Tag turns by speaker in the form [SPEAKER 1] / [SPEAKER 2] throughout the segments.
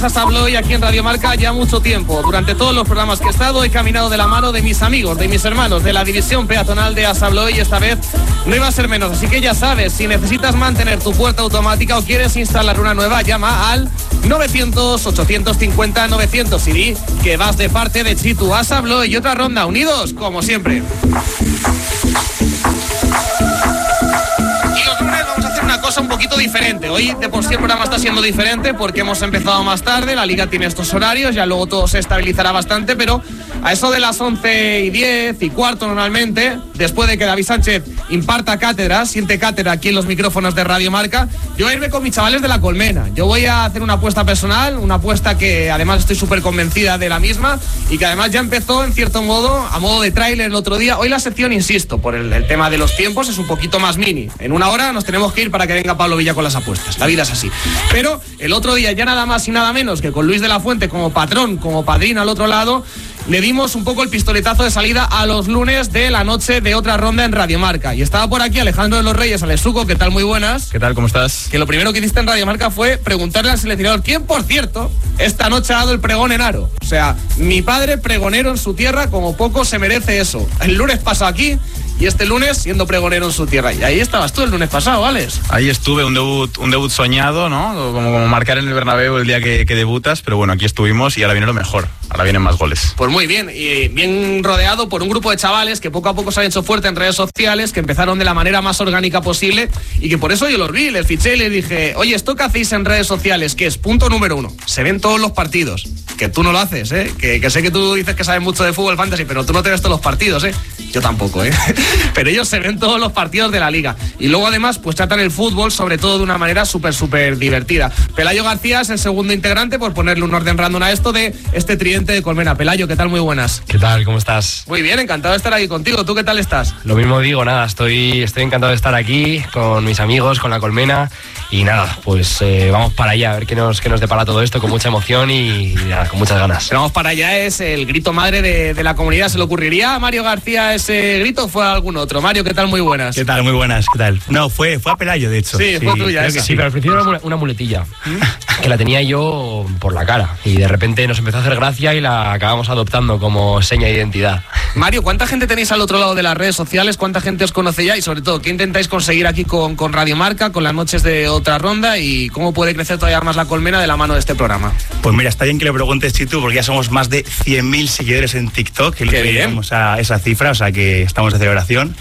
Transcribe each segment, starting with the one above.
[SPEAKER 1] Sabloy aquí en Radio Marca ya mucho tiempo. Durante todos los programas que he estado he caminado de la mano de mis amigos, de mis hermanos, de la división peatonal de Sabloy, y esta vez no iba a ser menos. Así que ya sabes, si necesitas mantener tu puerta automática o quieres instalar una nueva, llama al 900-850-900 y di que vas de parte de Chitu a Sabloy. Y otra ronda, unidos como siempre. Un poquito diferente. Hoy de por sí el programa está siendo diferente porque hemos empezado más tarde, la liga tiene estos horarios, ya luego todo se estabilizará bastante, pero a eso de las 11:10 y cuarto normalmente, después de que David Sánchez imparta cátedra, siente cátedra aquí en los micrófonos de Radio Marca, yo voy a irme con mis chavales de la Colmena. Yo voy a hacer una apuesta personal, una apuesta que además estoy súper convencida de la misma y que además ya empezó en cierto modo, a modo de tráiler el otro día. Hoy la sección, insisto, por el tema de los tiempos es un poquito más mini. En una hora nos tenemos que ir para que venga Pablo Villa con las apuestas. La vida es así. Pero el otro día, ya nada más y nada menos que con Luis de la Fuente como patrón, como padrino al otro lado, le dimos un poco el pistoletazo de salida a los lunes de la noche de otra ronda en Radio Marca. Y estaba por aquí Alejandro de los Reyes, Alesuco, ¿qué tal? Muy buenas.
[SPEAKER 2] ¿Qué tal? ¿Cómo estás?
[SPEAKER 1] Que lo primero que hiciste en Radio Marca fue preguntarle al seleccionador, ¿quién, por cierto, esta noche ha dado el pregón en Aro? O sea, mi padre pregonero en su tierra, como poco se merece eso. El lunes pasó aquí y este lunes siendo pregonero en su tierra. Y ahí estabas tú el lunes pasado, Alex.
[SPEAKER 2] Ahí estuve, un debut soñado, ¿no? Como marcar en el Bernabéu el día que debutas, pero bueno, aquí estuvimos y ahora viene lo mejor. Ahora vienen más goles.
[SPEAKER 1] Pues muy bien, y bien rodeado por un grupo de chavales que poco a poco se han hecho fuerte en redes sociales, que empezaron de la manera más orgánica posible y que por eso yo los vi, les fiché y les dije, oye, ¿esto que hacéis en redes sociales? Que es punto número 1, se ven todos los partidos, que tú no lo haces, ¿eh? Que sé que tú dices que sabes mucho de fútbol fantasy, pero tú no te ves todos los partidos, ¿eh? Yo tampoco, ¿eh? Pero ellos se ven todos los partidos de la liga. Y luego además pues tratan el fútbol sobre todo de una manera súper divertida. Pelayo García es el segundo integrante, por ponerle un orden random a esto, de este tridente de Colmena. Pelayo, ¿qué tal? Muy buenas.
[SPEAKER 3] ¿Qué tal? ¿Cómo estás?
[SPEAKER 1] Muy bien, encantado de estar aquí contigo. ¿Tú qué tal estás?
[SPEAKER 3] Lo mismo digo, nada, estoy encantado de estar aquí con mis amigos, con la Colmena. Y nada, pues vamos para allá, a ver qué nos depara todo esto, con mucha emoción y nada, con muchas ganas.
[SPEAKER 1] Pero vamos para allá, es el grito madre de la comunidad. ¿Se le ocurriría a Mario García ese grito o fue a algún otro? Mario, ¿qué tal? Muy buenas.
[SPEAKER 4] ¿Qué tal? Muy buenas, ¿qué tal? No, fue a Pelayo, de hecho.
[SPEAKER 1] Sí, fue tuya esa.
[SPEAKER 3] Sí, pero al principio era una muletilla, que la tenía yo por la cara. Y de repente nos empezó a hacer gracia y la acabamos adoptando como seña de identidad.
[SPEAKER 1] Mario, ¿cuánta gente tenéis al otro lado de las redes sociales? ¿Cuánta gente os conoce ya? Y sobre todo, ¿qué intentáis conseguir aquí con Radio Marca, con las noches de otra ronda? ¿Y cómo puede crecer todavía más la Colmena de la mano de este programa?
[SPEAKER 4] Pues mira, está bien que le preguntes, Chitu, porque ya somos más de 100.000 seguidores en TikTok. Que llegamos a esa cifra, o sea que estamos de celebración.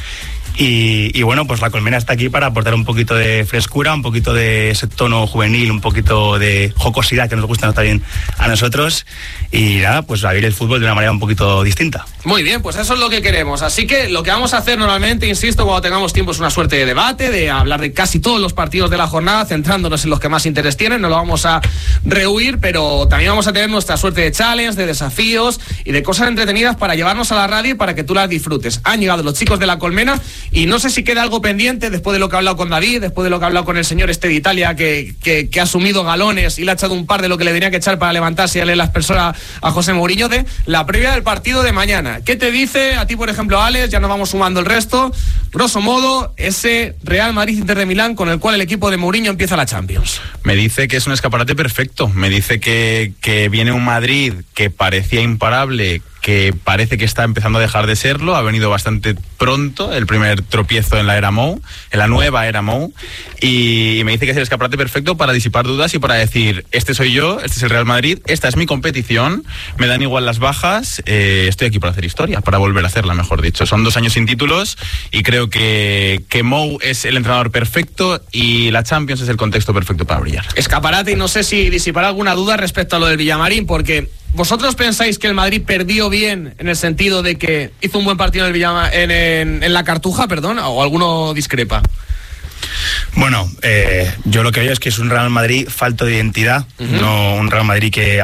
[SPEAKER 4] Y bueno, pues la Colmena está aquí para aportar un poquito de frescura, un poquito de ese tono juvenil, un poquito de jocosidad que nos gusta también a nosotros. Y nada, pues a vivir el fútbol de una manera un poquito distinta.
[SPEAKER 1] Muy bien, pues eso es lo que queremos. Así que lo que vamos a hacer normalmente, insisto, cuando tengamos tiempo, es una suerte de debate, de hablar de casi todos los partidos de la jornada, centrándonos en los que más interés tienen. No lo vamos a rehuir, pero también vamos a tener nuestra suerte de challenge, de desafíos y de cosas entretenidas para llevarnos a la radio y para que tú las disfrutes. Han llegado los chicos de la Colmena y no sé si queda algo pendiente después de lo que he hablado con David, después de lo que he hablado con el señor de Italia, que ha asumido galones y le ha echado un par de lo que le tenía que echar para levantarse y darle las personas a José Mourinho, de la previa del partido de mañana. ¿Qué te dice a ti, por ejemplo, Alex? Ya nos vamos sumando el resto. Grosso modo, ese Real Madrid-Inter de Milán con el cual el equipo de Mourinho empieza la Champions.
[SPEAKER 2] Me dice que es un escaparate perfecto. Me dice que viene un Madrid que parecía imparable, que parece que está empezando a dejar de serlo. Ha venido bastante pronto el primer tropiezo en la era Mou, en la nueva era Mou, y me dice que es el escaparate perfecto para disipar dudas y para decir, este soy yo, este es el Real Madrid, esta es mi competición, me dan igual las bajas, estoy aquí para hacer historia, para volver a hacerla, mejor dicho. Son 2 años sin títulos y creo que Mou es el entrenador perfecto y la Champions es el contexto perfecto para brillar.
[SPEAKER 1] Escaparate, y no sé si disipará alguna duda respecto a lo del Villamarín, porque ¿vosotros pensáis que el Madrid perdió bien en el sentido de que hizo un buen partido en el en la Cartuja, perdón, o alguno discrepa?
[SPEAKER 4] Bueno, yo lo que veo es que es un Real Madrid falto de identidad, no un Real Madrid que